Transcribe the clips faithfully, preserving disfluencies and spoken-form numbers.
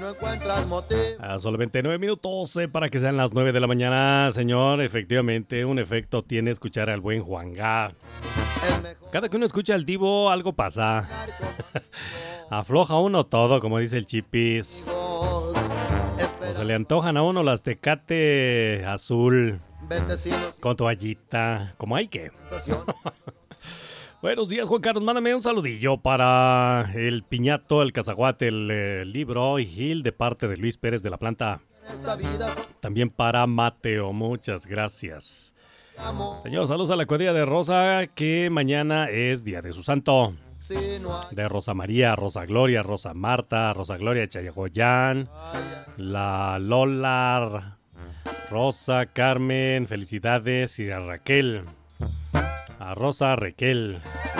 no encuentras motivo. A solamente nueve minutos eh, para que sean las nueve de la mañana, señor. Efectivamente, un efecto tiene escuchar al buen Juanga. Cada que uno escucha al Divo, algo pasa. Afloja uno todo, como dice el Chipis. O se le antojan a uno las Tecate azul con toallita, como hay que. Buenos días, Juan Carlos. Mándame un saludillo para el Piñato, el Cazaguate, el, el Libro y Gil de parte de Luis Pérez de la Planta. También para Mateo, muchas gracias. Señor, saludos a la cuadrilla de Rosa, que mañana es día de su santo. De Rosa María, Rosa Gloria, Rosa Marta, Rosa Gloria Chayagoyán, la Lola, Rosa, Carmen, felicidades, y a Raquel. A Rosa Raquel.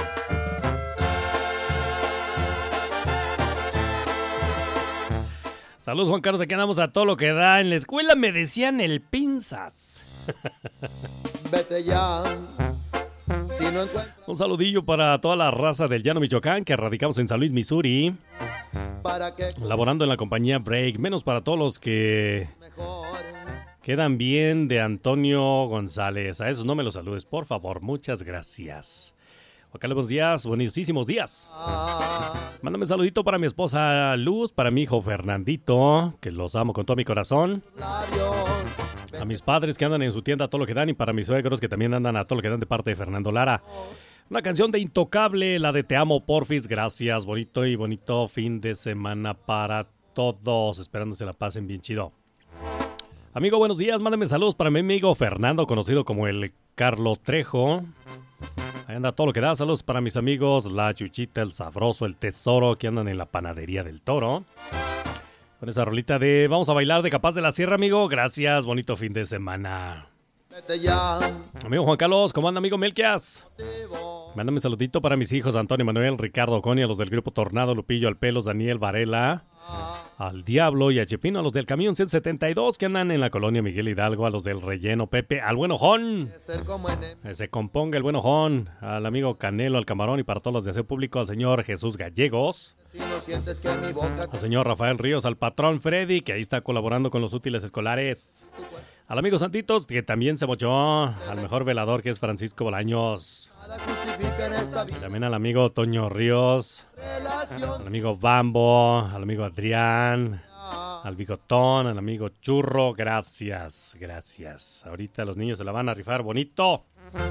Saludos, Juan Carlos, aquí andamos a todo lo que da. En la escuela me decían el pinzas. Vete ya. Si no encuentras... Un saludillo para toda la raza del Llano Michoacán, que radicamos en San Luis, Missouri, ¿Para qué? laborando en la compañía Break. Menos para todos los que quedan bien de Antonio González. A esos no me los saludes, por favor. Muchas gracias. Acá buenos días, buenísimos días. Mándame un saludito para mi esposa Luz, para mi hijo Fernandito, que los amo con todo mi corazón. A mis padres que andan en su tienda a todo lo que dan, y para mis suegros que también andan a todo lo que dan de parte de Fernando Lara. Una canción de Intocable, la de Te Amo Porfis. Gracias, bonito y bonito fin de semana para todos. Esperando se la pasen bien chido. Amigo, buenos días. Mándame saludos para mi amigo Fernando, conocido como el Carlo Trejo. Ahí anda todo lo que da. Saludos para mis amigos La Chuchita, El Sabroso, El Tesoro, que andan en la panadería del Toro. Con esa rolita de Vamos a bailar de Capaz de la Sierra, amigo. Gracias, bonito fin de semana. Vete ya. Amigo Juan Carlos, ¿cómo anda, amigo Melquias? Mándame un saludito para mis hijos Antonio Manuel, Ricardo Connie, a los del grupo Tornado, Lupillo, al Pelos, Daniel Varela, al Diablo y a Chepino, a los del camión ciento setenta y dos que andan en la colonia Miguel Hidalgo, a los del Relleno Pepe, al Buen Ojón, que se componga el Buen Ojón, al amigo Canelo, al Camarón, y para todos los de aseo público, al señor Jesús Gallegos, al señor Rafael Ríos, al patrón Freddy, que ahí está colaborando con los útiles escolares, al amigo Santitos, que también se mochó, al mejor velador, que es Francisco Bolaños, también al amigo Toño Ríos, al amigo Bambo, al amigo Adrián, al Bigotón, al amigo Churro. Gracias, gracias. Ahorita los niños se la van a rifar bonito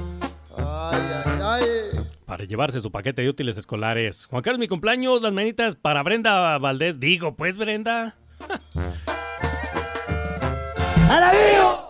para llevarse su paquete de útiles escolares. Juan Carlos, mi cumpleaños, las manitas para Brenda Valdés. Digo, pues, Brenda. ¡A la vivo!